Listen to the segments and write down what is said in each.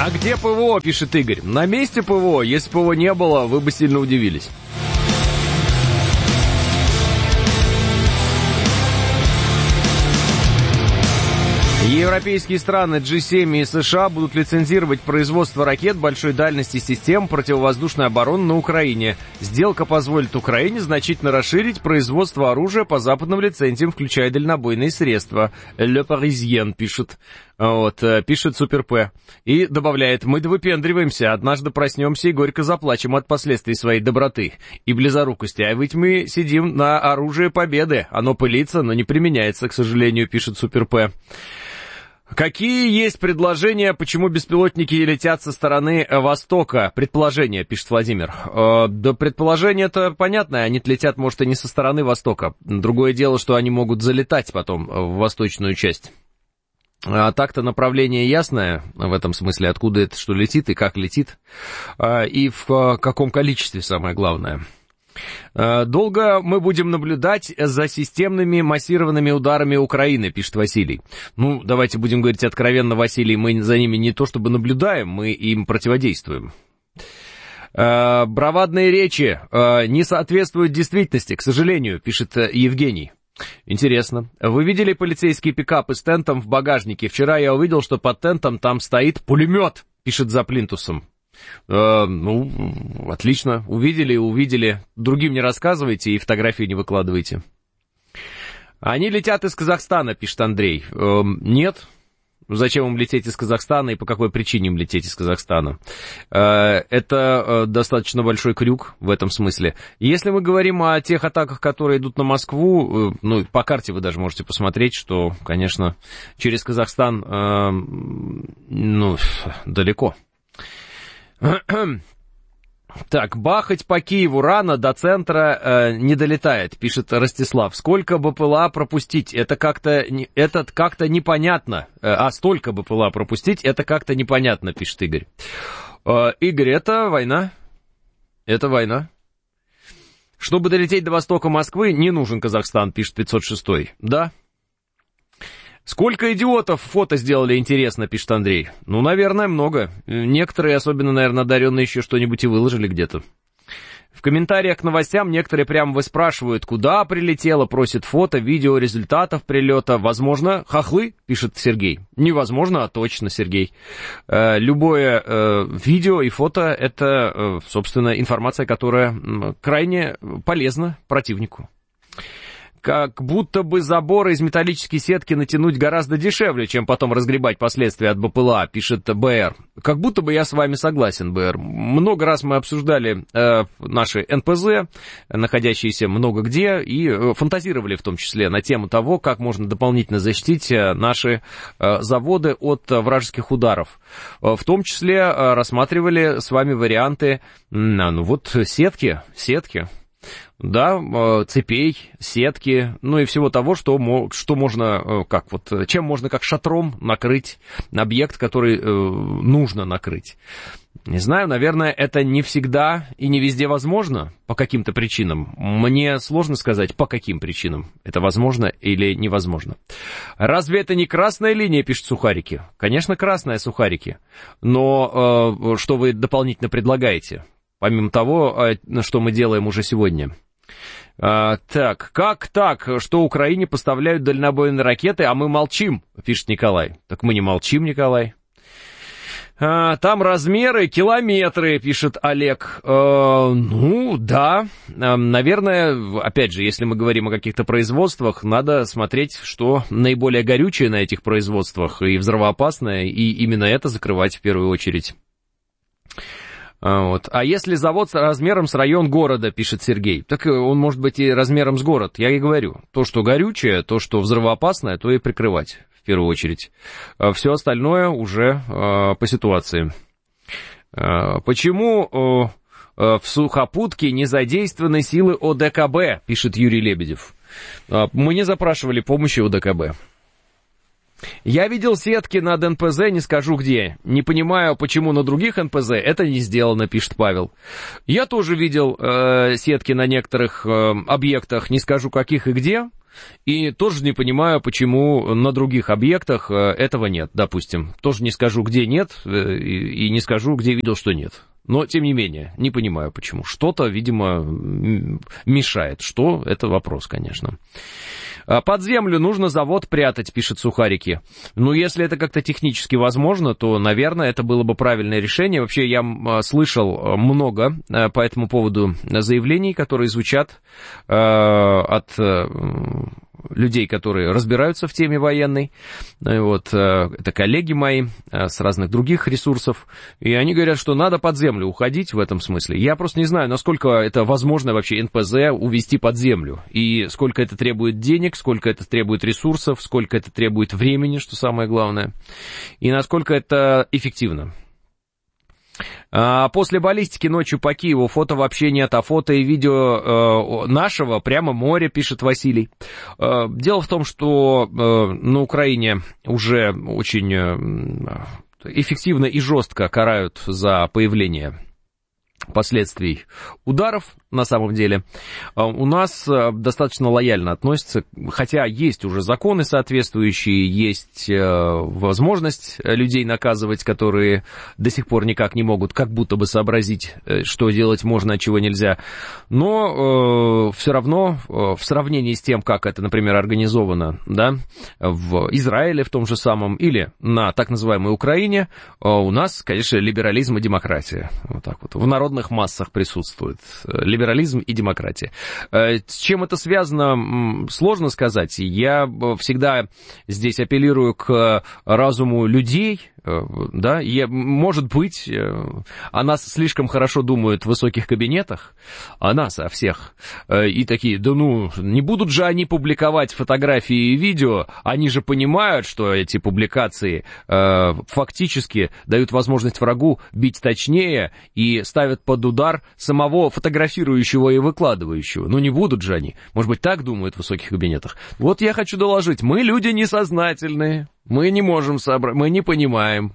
А где ПВО, пишет Игорь. На месте ПВО. Если ПВО не было, вы бы сильно удивились. Европейские страны G7 и США будут лицензировать производство ракет большой дальности систем противовоздушной обороны на Украине. Сделка позволит Украине значительно расширить производство оружия по западным лицензиям, включая дальнобойные средства. Le Parisien пишет. Пишет Супер П. И добавляет: мы выпендриваемся, однажды проснемся и горько заплачем от последствий своей доброты и близорукости. А ведь мы сидим на оружии победы. Оно пылится, но не применяется, к сожалению, пишет Супер П. Какие есть предложения, почему беспилотники летят со стороны Востока? Предположение, пишет Владимир. Да, предположение-то понятное, они летят, может, и не со стороны Востока. Другое дело, что они могут залетать потом в восточную часть. А так-то направление ясное в этом смысле, откуда это что летит и как летит, и в каком количестве, самое главное. Долго мы будем наблюдать за системными массированными ударами Украины, пишет Василий. Ну, давайте будем говорить откровенно, Василий, мы за ними не то чтобы наблюдаем, мы им противодействуем. Бравадные речи не соответствуют действительности, к сожалению, пишет Евгений. Интересно. Вы видели полицейские пикапы с тентом в багажнике? Вчера я увидел, что под тентом там стоит пулемет, пишет за плинтусом. Отлично. Увидели. Другим не рассказывайте и фотографии не выкладывайте. Они летят из Казахстана, пишет Андрей. Нет. Зачем им лететь из Казахстана и по какой причине им лететь из Казахстана? Это достаточно большой крюк в этом смысле. Если мы говорим о тех атаках, которые идут на Москву, по карте вы даже можете посмотреть, что, конечно, через Казахстан, далеко. Так, бахать по Киеву рано, до центра не долетает, пишет Ростислав. Сколько БПЛА пропустить? Это как-то непонятно. Столько БПЛА пропустить, это как-то непонятно, пишет Игорь. Игорь, это война. Это война. Чтобы долететь до востока Москвы, не нужен Казахстан, пишет 506. Да. Сколько идиотов фото сделали, интересно, пишет Андрей. Наверное, много. Некоторые, особенно, наверное, одаренные, еще что-нибудь и выложили где-то. В комментариях к новостям некоторые прямо выспрашивают, куда прилетело, просят фото, видео результатов прилета. Возможно, хохлы, пишет Сергей. Невозможно, а точно, Сергей. Любое видео и фото — это, собственно, информация, которая крайне полезна противнику. Как будто бы заборы из металлической сетки натянуть гораздо дешевле, чем потом разгребать последствия от БПЛА, пишет БР. Как будто бы я с вами согласен, БР. Много раз мы обсуждали наши НПЗ, находящиеся много где, и фантазировали в том числе на тему того, как можно дополнительно защитить наши заводы от вражеских ударов. В том числе рассматривали с вами варианты, сетки. Да, цепей, сетки, и всего того, что можно, чем можно как шатром накрыть объект, который нужно накрыть. Не знаю, наверное, это не всегда и не везде возможно по каким-то причинам. Мне сложно сказать, по каким причинам это возможно или невозможно. Разве это не красная линия, пишет Сухарики? Конечно, красная, Сухарики. Но что вы дополнительно предлагаете? Помимо того, что мы делаем уже сегодня. Так, как так, что Украине поставляют дальнобойные ракеты, а мы молчим, пишет Николай. Так мы не молчим, Николай. Там размеры километры, пишет Олег. Да, наверное, опять же, если мы говорим о каких-то производствах, надо смотреть, что наиболее горючее на этих производствах и взрывоопасное, и именно это закрывать в первую очередь. А если завод с размером с район города, пишет Сергей, так он может быть и размером с город. Я и говорю, то, что горючее, то, что взрывоопасное, то и прикрывать в первую очередь. Все остальное уже по ситуации. Почему в Сухопутке не задействованы силы ОДКБ, пишет Юрий Лебедев. Мы не запрашивали помощи ОДКБ. Я видел сетки над НПЗ, не скажу где. Не понимаю, почему на других НПЗ это не сделано, пишет Павел. Я тоже видел сетки на некоторых объектах, не скажу каких и где. И тоже не понимаю, почему на других объектах этого нет, допустим. Тоже не скажу, где нет, и не скажу, где видел, что нет. Но, тем не менее, не понимаю, почему. Что-то, видимо, мешает. Что? Это вопрос, конечно. Под землю нужно завод прятать, пишет Сухарики. Ну, если это как-то технически возможно, то, наверное, это было бы правильное решение. Вообще, я слышал много по этому поводу заявлений, которые звучат от людей, которые разбираются в теме военной. Вот, это коллеги мои с разных других ресурсов. И они говорят, что надо под землю уходить в этом смысле. Я просто не знаю, насколько это возможно вообще НПЗ увести под землю. И сколько это требует денег, сколько это требует ресурсов, сколько это требует времени, что самое главное. И насколько это эффективно. После баллистики ночью по Киеву фото вообще нет, а фото и видео нашего прямо море, пишет Василий. Дело в том, что на Украине уже очень эффективно и жестко карают за появление последствий ударов, на самом деле. У нас достаточно лояльно относятся, хотя есть уже законы соответствующие, есть возможность людей наказывать, которые до сих пор никак не могут как будто бы сообразить, что делать можно, а чего нельзя. Но все равно в сравнении с тем, как это, например, организовано, да, в Израиле в том же самом или на так называемой Украине, у нас, конечно, либерализм и демократия. Вот так вот. В народных массах присутствует либерализм и демократия. С чем это связано, сложно сказать. Я всегда здесь апеллирую к разуму людей. Да, может быть, о нас слишком хорошо думают в высоких кабинетах, о нас, о всех, и такие, да ну, не будут же они публиковать фотографии и видео, они же понимают, что эти публикации фактически дают возможность врагу бить точнее и ставят под удар самого фотографирующего и выкладывающего. Ну не будут же они, может быть, так думают в высоких кабинетах. Вот я хочу доложить, мы люди несознательные. Мы не можем собрать, мы не понимаем,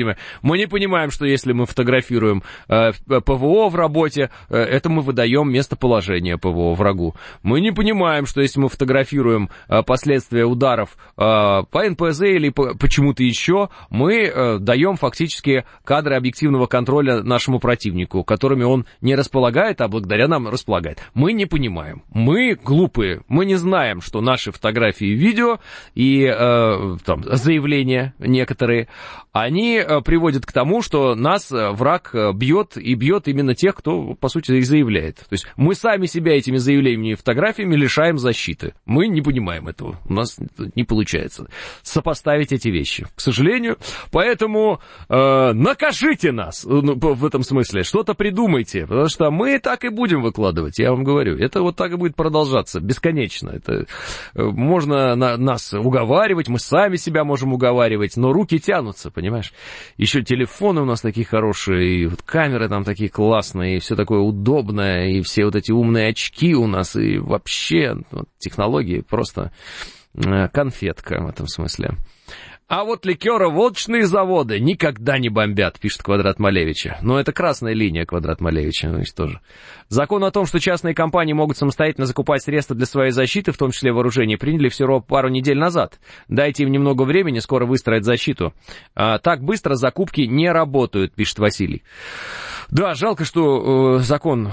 что если мы фотографируем ПВО в работе, это мы выдаем местоположение ПВО врагу. Мы не понимаем, что если мы фотографируем последствия ударов по НПЗ или почему-то еще, мы даем фактически кадры объективного контроля нашему противнику, которыми он не располагает, а благодаря нам располагает. Мы не понимаем, мы глупые, мы не знаем, что наши фотографии и видео и там заявления некоторые, они приводят к тому, что нас враг бьет, и бьет именно тех, кто, по сути, их заявляет. То есть мы сами себя этими заявлениями и фотографиями лишаем защиты. Мы не понимаем этого. У нас не получается сопоставить эти вещи, к сожалению. Поэтому накажите нас в этом смысле, что-то придумайте, потому что мы так и будем выкладывать, я вам говорю. Это вот так и будет продолжаться бесконечно. Это можно нас уговаривать, мы сами себя можем уговаривать, но руки тянутся, понимаешь? Еще телефоны у нас такие хорошие, и вот камеры там такие классные, и все такое удобное, и все вот эти умные очки у нас, и вообще вот, технологии просто конфетка в этом смысле. А вот ликеро-водочные заводы никогда не бомбят, пишет Квадрат Малевича. Но это красная линия Квадрат Малевича, значит, тоже. Закон о том, что частные компании могут самостоятельно закупать средства для своей защиты, в том числе вооружение, приняли всего пару недель назад. Дайте им немного времени, скоро выстроят защиту. Так быстро закупки не работают, пишет Василий. Да, жалко, что закон,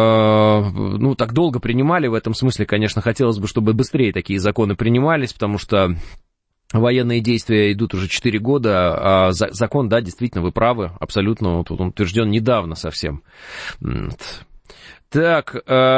так долго принимали. В этом смысле, конечно, хотелось бы, чтобы быстрее такие законы принимались, потому что военные действия идут уже 4 года, а закон, да, действительно, вы правы, абсолютно, вот он утвержден недавно совсем. Так,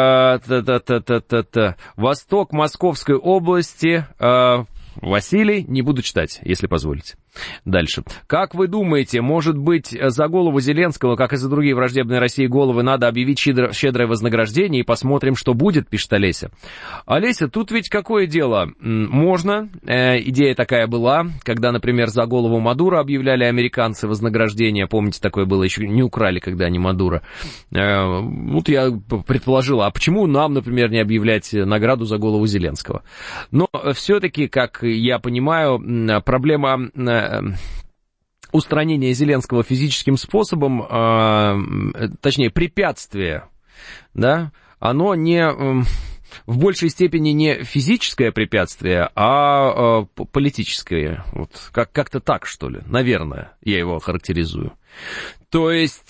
Восток Московской области, Василий, не буду читать, если позволите. Дальше. Как вы думаете, может быть, за голову Зеленского, как и за другие враждебные России головы, надо объявить щедрое вознаграждение и посмотрим, что будет, пишет Олеся. Олеся, тут ведь какое дело? Можно, идея такая была, когда, например, за голову Мадуро объявляли американцы вознаграждение, помните, такое было, еще не украли, когда они Мадуро. Вот я предположила, а почему нам, например, не объявлять награду за голову Зеленского? Но все-таки, как я понимаю, проблема устранения Зеленского физическим способом, точнее, препятствие, да, оно не в большей степени не физическое препятствие, а политическое. Вот как-то так, что ли. Наверное, я его характеризую. То есть